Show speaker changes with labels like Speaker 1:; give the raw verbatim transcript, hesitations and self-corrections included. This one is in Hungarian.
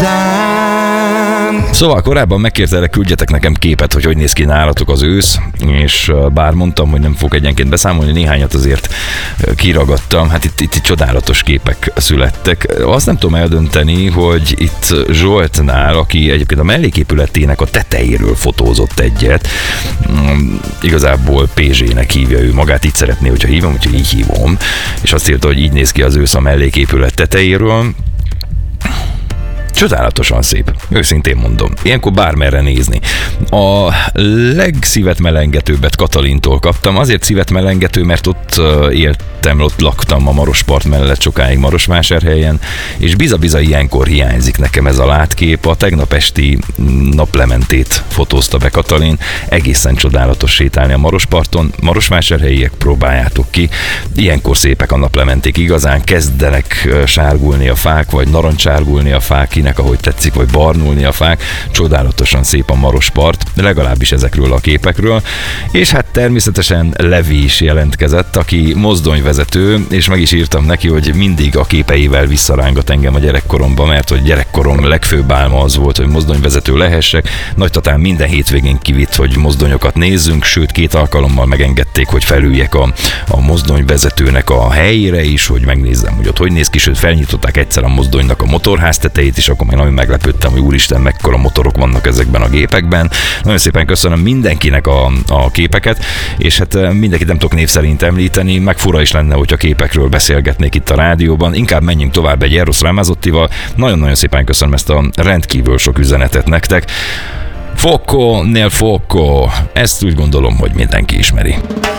Speaker 1: Szóval korábban megkértelek, küldjetek nekem képet, hogy hogy néz ki nálatok az ősz, és bár mondtam, hogy nem fogok egyenként beszámolni, néhányat azért kiragadtam. Hát itt, itt, itt csodálatos képek születtek. Azt nem tudom eldönteni, hogy itt Zsoltnál, aki egyébként a melléképületének a tetejéről fotózott egyet, igazából pé zsének hívja ő magát, így szeretné, hogyha hívom, úgyhogy így hívom, és azt írta, hogy így néz ki az ősz a melléképület tetejéről. Csodálatosan szép, őszintén mondom. Ilyenkor bármerre nézni. A legszívet melengetőbbet Katalintól kaptam. Azért szívet melengető, mert ott éltem, ott laktam a Marospart mellett sokáig Marosvásárhelyen, és biza-biza ilyenkor hiányzik nekem ez a látkép. A tegnap esti naplementét fotózta be Katalin. Egészen csodálatos sétálni a Marosparton. Marosvásárhelyiek, próbáljátok ki. Ilyenkor szépek a naplementék igazán. Kezdenek sárgulni a fák, vagy narancsárgulni a fák, kinek ahogy tetszik, vagy barnulni a fák. Csodálatosan szép a Marospart, legalábbis ezekről a képekről. És hát természetesen Levi is jelentkezett, aki mozdonyvezető, és meg is írtam neki, hogy mindig a képeivel visszarángat engem a gyerekkoromba, mert hogy gyerekkorom legfőbb álma az volt, hogy mozdonyvezető lehessek. Nagytatán minden hétvégén kivitt, hogy mozdonyokat nézzünk, sőt két alkalommal megengedték, hogy felüljek a, a mozdonyvezetőnek a helyére is, hogy megnézzem, hogy ott hogy néz ki, sőt felnyitották egyszer a mozdonynak a motorház tetejét is, akkor még nagyon meglepődtem, hogy úristen, mekkora motorok vannak ezekben a gépekben. Nagyon szépen köszönöm mindenkinek a, a képeket, és hát mindenkit nem tudok név szerint említeni, meg fura is lenne, hogy a képekről beszélgetnék itt a rádióban. Inkább menjünk tovább egy Eros Ramazottival. Nagyon-nagyon szépen köszönöm ezt a rendkívül sok üzenetet nektek. Focco nel fuoco, ezt úgy gondolom, hogy mindenki ismeri.